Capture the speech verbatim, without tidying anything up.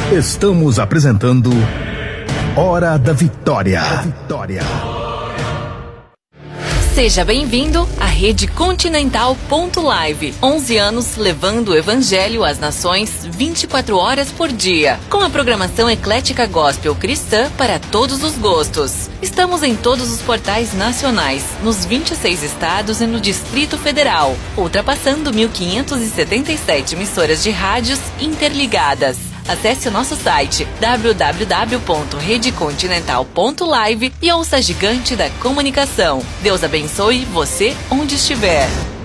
Estamos apresentando Hora da Vitória. Vitória. Seja bem-vindo à Rede Continental ponto live. onze anos levando o Evangelho às nações vinte e quatro horas por dia. Com a programação eclética gospel cristã para todos os gostos. Estamos em todos os portais nacionais, nos vinte e seis estados e no Distrito Federal, ultrapassando mil quinhentas e setenta e sete emissoras de rádios interligadas. Acesse o nosso site w w w ponto rede continental ponto live e ouça a gigante da comunicação. Deus abençoe você onde estiver.